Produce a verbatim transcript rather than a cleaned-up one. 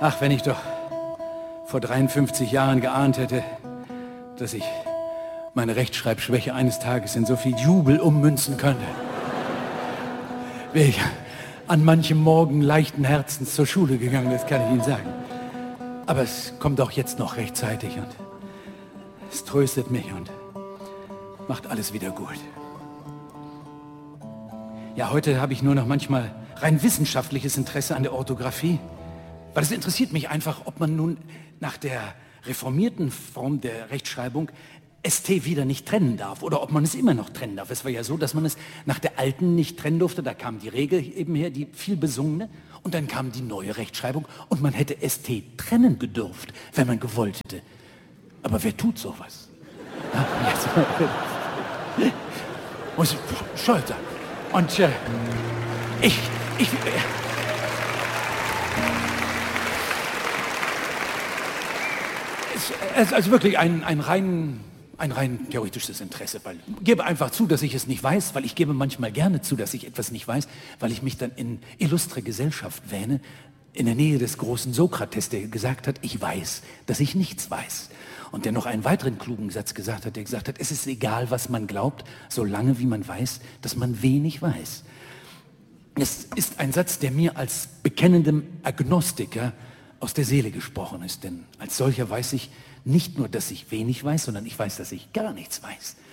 Ach, wenn ich doch vor dreiundfünfzig Jahren geahnt hätte, dass ich meine Rechtschreibschwäche eines Tages in so viel Jubel ummünzen könnte. Wäre ich an manchem Morgen leichten Herzens zur Schule gegangen, das kann ich Ihnen sagen. Aber es kommt auch jetzt noch rechtzeitig und es tröstet mich und macht alles wieder gut. Ja, heute habe ich nur noch manchmal rein wissenschaftliches Interesse an der Orthographie, weil es interessiert mich einfach, ob man nun nach der reformierten Form der Rechtschreibung S T wieder nicht trennen darf oder ob man es immer noch trennen darf. Es war ja so, dass man es nach der alten nicht trennen durfte. Da kam die Regel eben her, die viel besungene. Und dann kam die neue Rechtschreibung und man hätte S T trennen gedurft, wenn man gewollt hätte. Aber wer tut sowas? Ja, jetzt, muss stolz sein. Und äh, ich, ich, äh, es ist also wirklich ein, ein rein, ein rein theoretisches Interesse, weil ich gebe einfach zu, dass ich es nicht weiß, weil ich gebe manchmal gerne zu, dass ich etwas nicht weiß, weil ich mich dann in illustre Gesellschaft wähne, in der Nähe des großen Sokrates, der gesagt hat, ich weiß, dass ich nichts weiß. Und der noch einen weiteren klugen Satz gesagt hat, der gesagt hat, es ist egal, was man glaubt, solange wie man weiß, dass man wenig weiß. Es ist ein Satz, der mir als bekennendem Agnostiker aus der Seele gesprochen ist, denn als solcher weiß ich nicht nur, dass ich wenig weiß, sondern ich weiß, dass ich gar nichts weiß.